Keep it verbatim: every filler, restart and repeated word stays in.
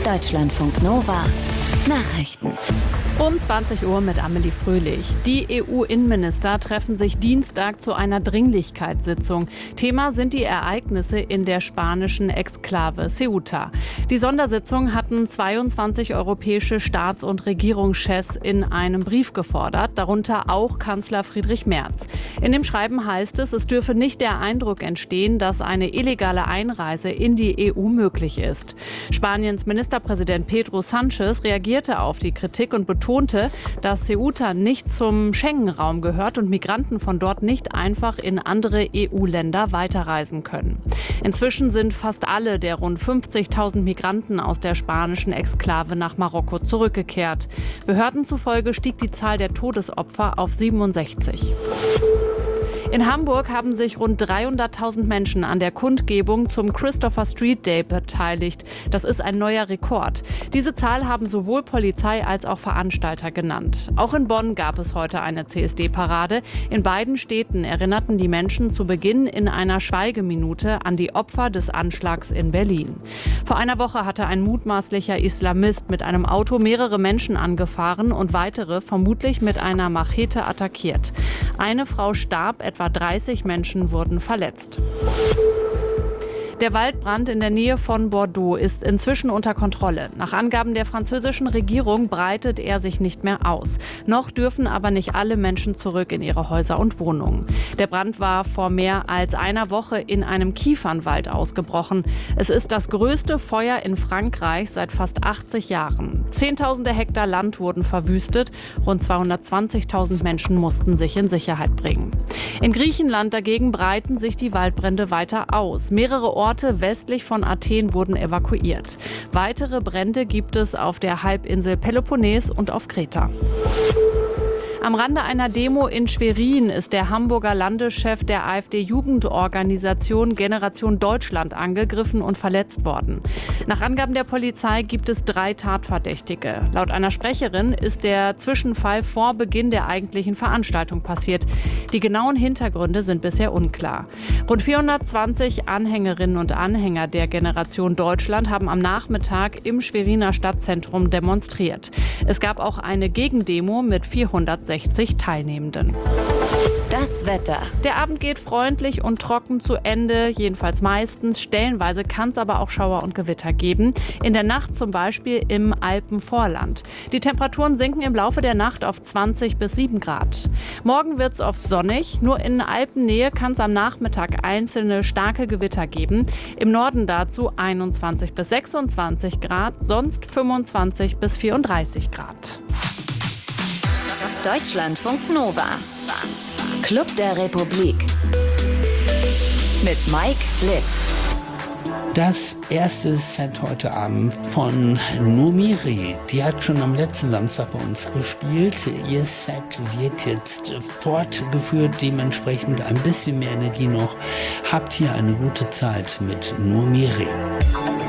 Deutschlandfunk Nova Nachrichten. Um zwanzig Uhr mit Amelie Fröhlich. Die E U-Innenminister treffen sich Dienstag zu einer Dringlichkeitssitzung. Thema sind die Ereignisse in der spanischen Exklave Ceuta. Die Sondersitzung hatten zweiundzwanzig europäische Staats- und Regierungschefs in einem Brief gefordert, darunter auch Kanzler Friedrich Merz. In dem Schreiben heißt es, es dürfe nicht der Eindruck entstehen, dass eine illegale Einreise in die E U möglich ist. Spaniens Ministerpräsident Pedro Sánchez reagierte auf die Kritik und betonte, dass Ceuta nicht zum Schengen-Raum gehört und Migranten von dort nicht einfach in andere E U-Länder weiterreisen können. Inzwischen sind fast alle der rund fünfzigtausend Migranten aus der spanischen Exklave nach Marokko zurückgekehrt. Behörden zufolge stieg die Zahl der Todesopfer auf siebenundsechzig. In Hamburg haben sich rund dreihunderttausend Menschen an der Kundgebung zum Christopher Street Day beteiligt. Das ist ein neuer Rekord. Diese Zahl haben sowohl Polizei als auch Veranstalter genannt. Auch in Bonn gab es heute eine C S D-Parade. In beiden Städten erinnerten die Menschen zu Beginn in einer Schweigeminute an die Opfer des Anschlags in Berlin. Vor einer Woche hatte ein mutmaßlicher Islamist mit einem Auto mehrere Menschen angefahren und weitere vermutlich mit einer Machete attackiert. Eine Frau starb, etwa dreißig Menschen wurden verletzt. Der Waldbrand in der Nähe von Bordeaux ist inzwischen unter Kontrolle. Nach Angaben der französischen Regierung breitet er sich nicht mehr aus. Noch dürfen aber nicht alle Menschen zurück in ihre Häuser und Wohnungen. Der Brand war vor mehr als einer Woche in einem Kiefernwald ausgebrochen. Es ist das größte Feuer in Frankreich seit fast achtzig Jahren. Zehntausende Hektar Land wurden verwüstet. Rund zweihundertzwanzigtausend Menschen mussten sich in Sicherheit bringen. In Griechenland dagegen breiten sich die Waldbrände weiter aus. Mehrere Orte westlich von Athen wurden evakuiert. Weitere Brände gibt es auf der Halbinsel Peloponnes und auf Kreta. Am Rande einer Demo in Schwerin ist der Hamburger Landeschef der AfD-Jugendorganisation Generation Deutschland angegriffen und verletzt worden. Nach Angaben der Polizei gibt es drei Tatverdächtige. Laut einer Sprecherin ist der Zwischenfall vor Beginn der eigentlichen Veranstaltung passiert. Die genauen Hintergründe sind bisher unklar. Rund vierhundertzwanzig Anhängerinnen und Anhänger der Generation Deutschland haben am Nachmittag im Schweriner Stadtzentrum demonstriert. Es gab auch eine Gegendemo mit vierhundertsechzig Teilnehmenden. Das Wetter. Der Abend geht freundlich und trocken zu Ende, jedenfalls meistens. Stellenweise kann es aber auch Schauer und Gewitter geben. In der Nacht zum Beispiel im Alpenvorland. Die Temperaturen sinken im Laufe der Nacht auf zwanzig bis sieben Grad. Morgen wird es oft sonnig. Nur in Alpennähe kann es am Nachmittag einzelne starke Gewitter geben. Im Norden dazu einundzwanzig bis sechsundzwanzig Grad, sonst fünfundzwanzig bis vierunddreißig Grad. Deutschlandfunk Nova. Club der Republik. Mit Mike Litt. Das erste Set heute Abend von Numiri. Die hat schon am letzten Samstag bei uns gespielt. Ihr Set wird jetzt fortgeführt, dementsprechend ein bisschen mehr Energie noch. Habt hier eine gute Zeit mit Numiri.